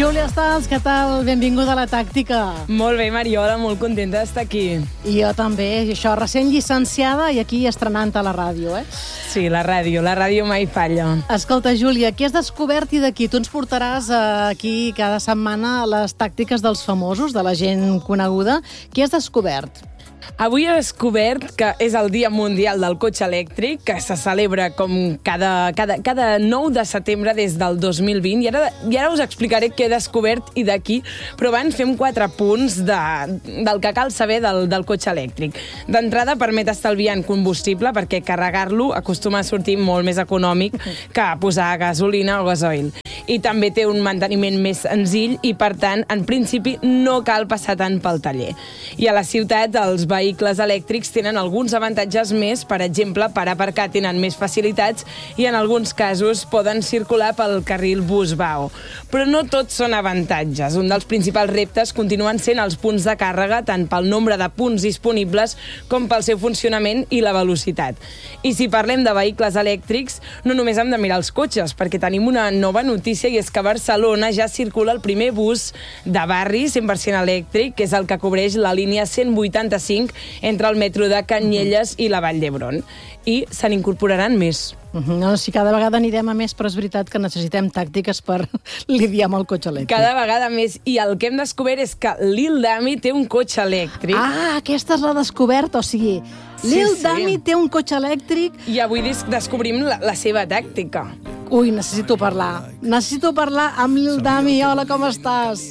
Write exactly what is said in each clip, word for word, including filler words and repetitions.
Júlia Stals, què tal? Benvinguda a La Tàctica. Molt bé, Mariola, molt contenta d'estar aquí. I jo també, i això, recent llicenciada i aquí estrenant a la ràdio, eh? Sí, la ràdio, la ràdio mai falla. Escolta, Júlia, què has descobert i d'aquí? Tu ens portaràs aquí cada setmana les tàctiques dels famosos, de la gent coneguda. Què has descobert? Avui he descobert que és el Dia Mundial del Cotxe Elèctric, que se celebra com cada, cada, cada nou de setembre des del dos mil vint, i ara, i ara us explicaré què he descobert i d'aquí, però abans fem quatre punts de, del que cal saber del, del cotxe elèctric. D'entrada, permet estalviar en combustible, perquè carregar-lo acostuma a sortir molt més econòmic que posar gasolina o gasoil. I també té un manteniment més senzill i, per tant, en principi, no cal passar tant pel taller. I a la ciutat, els vehicles elèctrics tenen alguns avantatges més, per exemple, per aparcar tenen més facilitats i en alguns casos poden circular pel carril bus-vao. Però no tots són avantatges. Un dels principals reptes continuen sent els punts de càrrega, tant pel nombre de punts disponibles com pel seu funcionament i la velocitat. I si parlem de vehicles elèctrics, no només hem de mirar els cotxes, perquè tenim una nova notícia i és que a Barcelona ja circula el primer bus de barri cent per cent elèctric, que és el que cobreix la línia cent vuitanta-cinc entre el metro de Canyelles i la Vall d'Hebron. I se n'incorporaran més. Uh-huh. No, si cada vegada anirem a més, però és veritat que necessitem tàctiques per lidiar amb el cotxe elèctric. Cada vegada més. I el que hem descobert és que Lil Dami té un cotxe elèctric. Ah, aquesta és la descoberta, o sigui, Sí, Lil sí. Dami té un cotxe elèctric. I avui des descobrim la, la seva tàctica. Ui, necessito parlar. Necessito parlar amb Lil Dami. Hola, com estàs?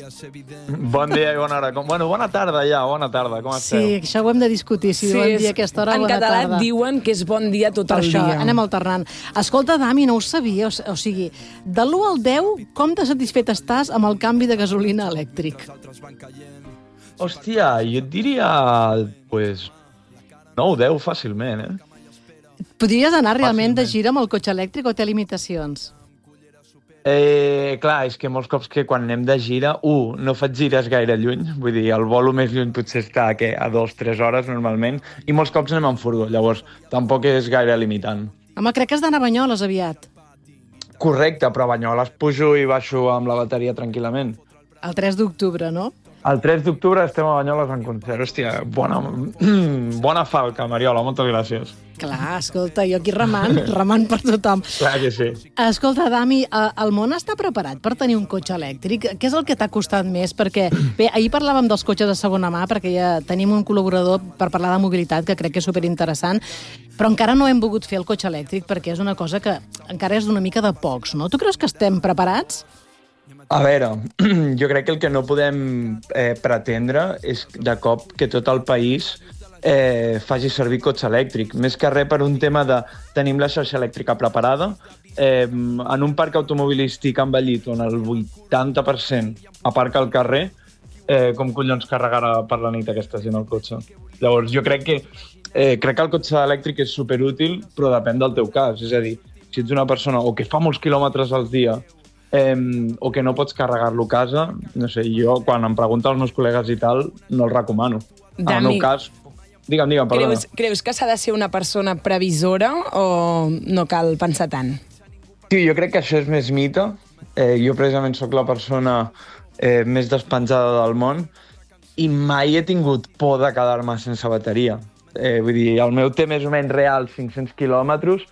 Bon dia i bona hora. Com... Bueno, bona tarda ja, bona tarda. Com esteu? Sí, això ho hem de discutir, si bon dia a aquesta hora, en bona català tarda. diuen que és bon dia tot Per el això, dia. anem alternant. Escolta, Dami, no ho sabia, o, o sigui, de l'u al deu, com de satisfet estàs amb el canvi de gasolina elèctric? Hòstia, jo et diria, pues, nou, deu fàcilment, eh? Podries anar realment de Fàcilment. gira amb el cotxe elèctric o té limitacions? Eh, clar, és que molts cops que quan anem de gira, un, no faig gires gaire lluny, vull dir, el volo més lluny potser està que, a dues o tres hores normalment, i molts cops anem en furgo, llavors tampoc és gaire limitant. Home, crec que has d'anar a Banyoles aviat. Correcte, però a Banyoles pujo i baixo amb la bateria tranquil·lament. El tres d'octubre, no? El tres d'octubre estem a Banyoles en concert. Hòstia, bona, bona falca, Mariola, moltes gràcies. Clar, escolta, jo aquí remant, remant per tothom. Clar que sí. Escolta, Dami, eh, el món està preparat per tenir un cotxe elèctric? Què és el que t'ha costat més? Perquè, bé, ahir parlàvem dels cotxes de segona mà, perquè ja tenim un col·laborador per parlar de mobilitat, que crec que és superinteressant, però encara no hem volgut fer el cotxe elèctric, perquè és una cosa que encara és una mica de pocs, no? Tu creus que estem preparats? A veure, jo crec que el que no podem eh, pretendre és de cop que tot el país eh, faci servir cotxe elèctric. Més que res per un tema de tenim la xarxa elèctrica preparada, eh, en un parc automobilístic envellit on el vuitanta per cent aparca al carrer, eh, com collons carregarà per la nit aquesta gent el cotxe. Llavors, jo crec que, eh, crec que el cotxe elèctric és superútil, però depèn del teu cas. És a dir, si ets una persona o que fa molts quilòmetres al dia Eh, o que no pots carregar-lo a casa, no sé, jo quan em pregunten els meus col·legues i tal, no el recomano. En el meu cas... Digue'm, digue'm, perdona. Creus, creus que s'ha de ser una persona previsora o no cal pensar tant? Sí, jo crec que això és més mite. Eh, jo precisament sóc la persona eh, més despenjada del món i mai he tingut por de quedar-me sense bateria. Eh, vull dir, el meu té més o menys real cinc-cents quilòmetres.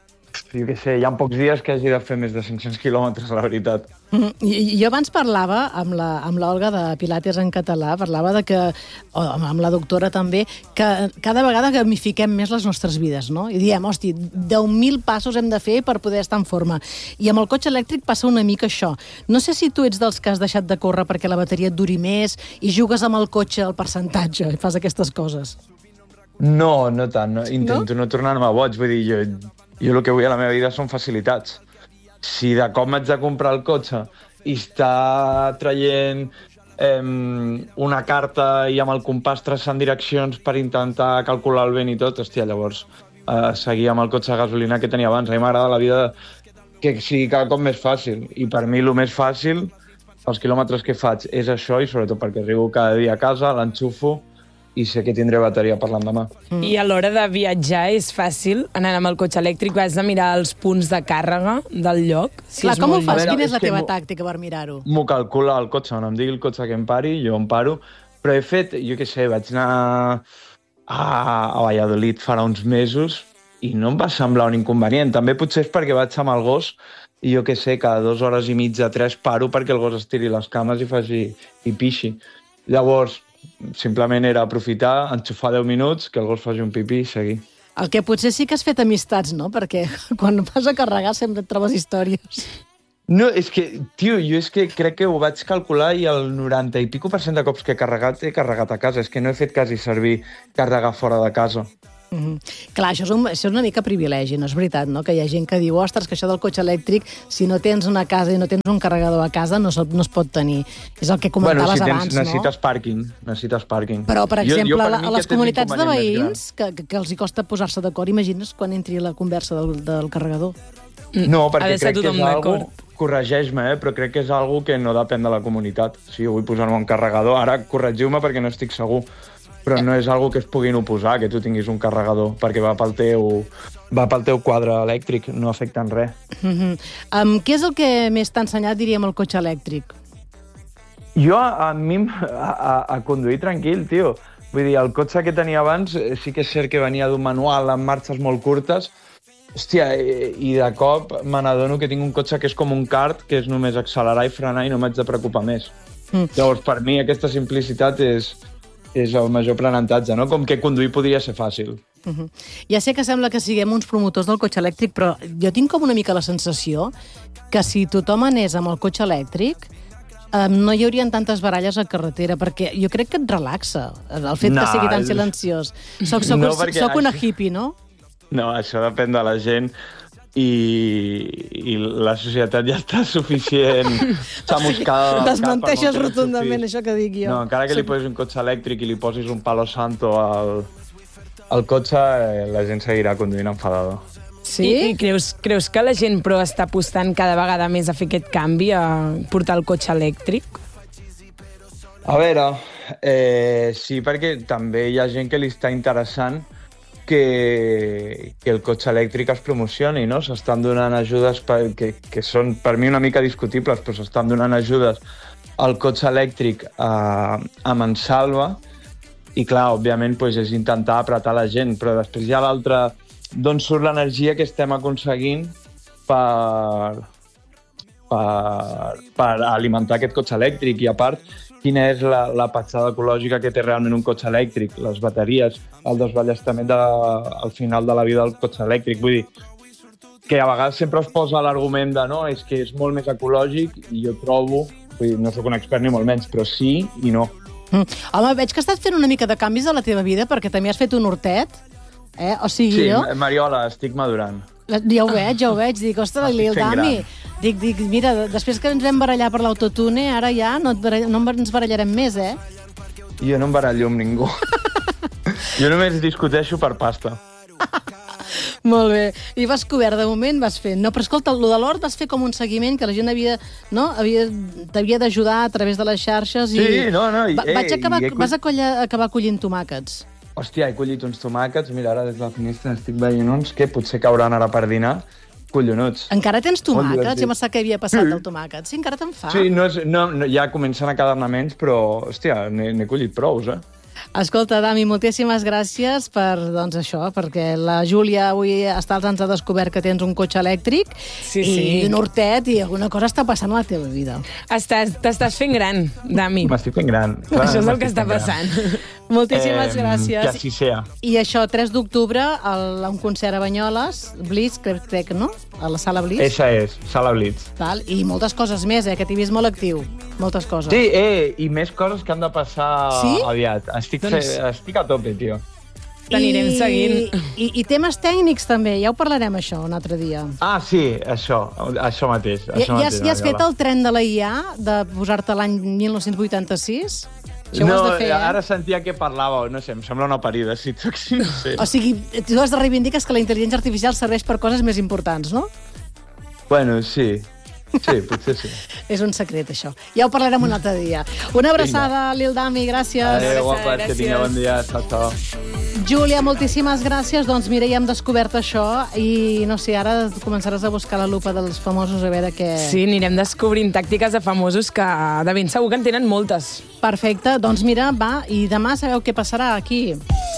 Jo què sé, hi ha pocs dies que hagi de fer més de cinc-cents quilòmetres, la veritat. Mm, jo abans parlava amb la, amb l'Olga de Pilates en català, parlava de que, o amb la doctora també, que cada vegada gamifiquem més les nostres vides, no? I diem, hosti, deu mil passos hem de fer per poder estar en forma. I amb el cotxe elèctric passa una mica això. No sé si tu ets dels que has deixat de córrer perquè la bateria et duri més i jugues amb el cotxe al percentatge i fas aquestes coses. No, no tant. No? Intento no, no tornar-me boig. Vull dir, jo, jo el que vull a la meva vida són facilitats. Si de cop m'haig de comprar el cotxe i està traient eh, una carta i amb el compàs traçant direccions per intentar calcular el vent i tot, hòstia, llavors eh, seguir amb el cotxe de gasolina que tenia abans. A mi m'agrada la vida que sigui cada cop més fàcil. I per mi el més fàcil, els quilòmetres que faig, és això, i sobretot perquè arribo cada dia a casa, l'enxufo i sé que tindré bateria per l'endemà. Mm. I a l'hora de viatjar és fàcil anar amb el cotxe elèctric? Vas a mirar els punts de càrrega del lloc? Si Clar, com ho fas? veure, Quina és és la que teva m'ho- tàctica per mirar-ho? M'ho calcula el cotxe, on em digui el cotxe que em pari, jo em paro, però he fet, jo què sé, vaig anar a, a Valladolid farà uns mesos i no em va semblar un inconvenient. També potser és perquè vaig amb el gos i jo què sé, cada dues hores i mitja, tres, paro perquè el gos estiri les cames i faci i pixi. Llavors, simplement era aprofitar, enxufar deu minuts, que el gos faci un pipí i seguir. El que potser sí que has fet amistats, no? Perquè quan vas a carregar sempre et trobes històries. No, és que, tio, jo és que crec que ho vaig calcular i el noranta i pico per cent de cops que he carregat, he carregat a casa. És que no he fet quasi servir carregar fora de casa. Mm -hmm. Clar, això és, un, això és una mica privilegi, no és veritat, no? Que hi ha gent que diu, ostres, que això del cotxe elèctric, si no tens una casa i no tens un carregador a casa, no, no es pot tenir. És el que comentaves bueno, si tens, abans, necessites no? pàrquing, necessites pàrquing. Però, per exemple, jo, jo, per a mi, les aquest és comunitats de l'inconvenient més gran. veïns, que, que, que els hi costa posar-se d'acord, imagines quan entri la conversa del, del carregador. No, Ha perquè de ser crec que tothom és algo... d'acord. Corregeix-me, eh? Però crec que és algo que no depèn de la comunitat. Si jo vull posar-me un carregador, ara corregiu-me perquè no estic segur, però no és algo que es puguin oposar, que tu tinguis un carregador, perquè va pel teu, va pel teu quadre elèctric, no afecta en res. Mm -hmm. um, què és el que més t'ha ensenyat, diríem, el cotxe elèctric? Jo, a mi, a, a, a conduir tranquil, tio. Vull dir, el cotxe que tenia abans eh, sí que és cert que venia d'un manual amb marxes molt curtes. Hòstia, i, i de cop me n'adono que tinc un cotxe que és com un kart, que és només accelerar i frenar i no m'haig de preocupar més. Mm. Llavors, per mi, aquesta simplicitat és, és el major aprenentatge, no? Com que conduir podria ser fàcil. Uh -huh. Ja sé que sembla que siguem uns promotors del cotxe elèctric, però jo tinc com una mica la sensació que si tothom anés amb el cotxe elèctric eh, no hi haurien tantes baralles a carretera, perquè jo crec que et relaxa el fet No, que sigui tan és- silenciós. Soc, soc, No, no, perquè soc una això- hippie, no? No, això depèn de la gent i, i la societat ja està suficient chamuscada. del cap Desmenteixes per molt que no rotundament surtis. això que dic jo. No, encara que li posis un cotxe elèctric i li posis un palo santo al, al cotxe, eh, la gent seguirà conduint enfadada. Sí? I, i creus, creus que la gent però està apostant cada vegada més a fer aquest canvi, a portar el cotxe elèctric? A veure, eh, sí, perquè també hi ha gent que li està interessant que, que el cotxe elèctric es promocioni, no? S'estan donant ajudes per, que, que són per mi una mica discutibles, però s'estan donant ajudes al cotxe elèctric a, a Mansalva i, clar, òbviament, doncs, és intentar apretar la gent, però després hi ha l'altre d'on surt l'energia que estem aconseguint per, per, per alimentar aquest cotxe elèctric i, a part, quina és la, la petjada ecològica que té realment un cotxe elèctric, les bateries, el desballestament de, al final de la vida del cotxe elèctric. Vull dir, que a vegades sempre es posa l'argument de no, és que és molt més ecològic i jo trobo, vull dir, no sóc un expert ni molt menys, però sí i no. Mm. Home, veig que estàs fent una mica de canvis a la teva vida, perquè també has fet un hortet, eh? O sigui, Sí, jo... Mariola, estic madurant. Ja ho veig, ja ho veig. Dic, ostres, Estic el fent Dami. gran. Dic, dic, mira, després que ens vam barallar per l'autotune, ara ja no, et barall... no ens barallarem més, eh? Jo no em barallo amb ningú. Jo només discuteixo per pasta. Molt bé. I vas cobert, de moment vas fent. No, però escolta, el de l'hort vas fer com un seguiment que la gent havia, no? havia, t'havia d'ajudar a través de les xarxes. I... Sí, no, no, i- Va, vaig eh, acabar, i he vas coll- acollar, acabar collint tomàquets. Hòstia, he collit uns tomàquets. Mira, ara des de la finestra estic veient uns que potser cauran ara per dinar. Collonuts. Encara tens Molt tomàquets? divertit. Ja me sap que havia passat Sí. el tomàquet. Sí, encara te'n fa? Sí, no és, no, no, ja comencen a quedar-ne menys, però, hòstia, n'he n'he collit prous, eh? Escolta, Dami, moltíssimes gràcies per, doncs, això, perquè la Júlia avui hasta ens ha descobert que tens un cotxe elèctric Sí, i sí. un hortet i alguna cosa està passant a la teva vida. Estàs, t'estàs fent gran, Dami. M'estic fent gran. Clar, Això és el que m'estic està fent gran. passant. Moltíssimes Eh, gràcies. Que així sea. I això, tres d'octubre, el- un concert a Banyoles, Blitz, crec, crec, no? A la sala Blitz. Eixa és, Sala Blitz. Tal, i moltes coses més, eh, que t'hi he vist molt actiu. Moltes coses. Sí, eh, i més coses que han de passar Sí? aviat. Estic, Doncs- fe... Estic a tope, tio. T'anirem I- seguint. I, I temes tècnics també, ja ho parlarem això un altre dia. Ah, sí, això, això mateix. Ja, Això ja, has, mateix, ja has fet Mariola. el tren de la I A, de posar-te l'any mil nou-cents vuitanta-sis? Això no, ho has de fer, eh? ara sentia que parlàveu, no sé, em sembla una parida, si ets sincer. O sigui, tu has de reivindicar que la intel·ligència artificial serveix per coses més importants, no? Bueno, sí. Sí, potser sí. És un secret, això. Ja ho parlarem un altre dia. Una abraçada, Lil Dami, gràcies. Adéu, guapes, que tingueu bon dia. Ciao, ciao. Júlia, moltíssimes gràcies. Doncs mira, ja hem descobert això i no sé, ara començaràs a buscar la lupa dels famosos a veure què... Sí, anirem descobrint tàctiques de famosos que de ben segur que en tenen moltes. Perfecte, doncs mira, va, i demà sabeu què passarà aquí.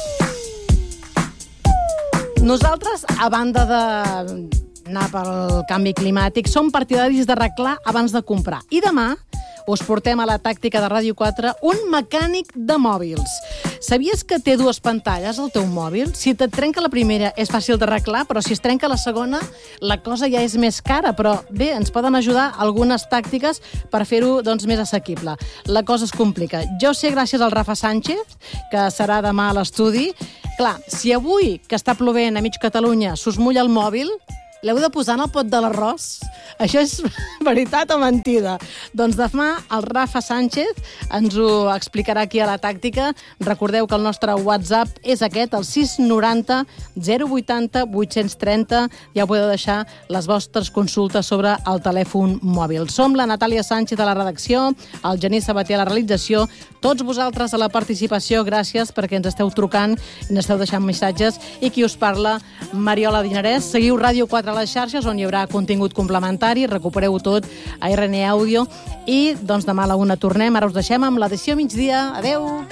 Nosaltres, a banda de anar pel canvi climàtic, som partidaris d'arreglar abans de comprar. I demà us portem a la tàctica de Ràdio quatre un mecànic de mòbils. Sabies que té dues pantalles al teu mòbil? Si et trenca la primera és fàcil d'arreglar, però si es trenca la segona la cosa ja és més cara. Però bé, ens poden ajudar algunes tàctiques per fer-ho doncs, més assequible. La cosa es complica. Jo sé gràcies al Rafa Sánchez, que serà demà a l'estudi. Clar, si avui, que està plovent a mig Catalunya, s'us mulla el mòbil, l'heu de posar en el pot de l'arròs? Això és veritat o mentida? Doncs demà el Rafa Sánchez ens ho explicarà aquí a la tàctica. Recordeu que el nostre WhatsApp és aquest, el sis noranta zero vuitanta vuit-cents trenta. Ja podeu deixar les vostres consultes sobre el telèfon mòbil. Som la Natàlia Sánchez a la redacció, el Genís Sabater a la realització, tots vosaltres a la participació, gràcies perquè ens esteu trucant, ens esteu deixant missatges, i qui us parla, Mariola Dinarès. Seguiu Ràdio quatre a les xarxes, on hi haurà contingut complementari, recupereu-ho tot a R N Àudio, i doncs demà a la una tornem. Ara us deixem amb l'edició migdia. Adeu!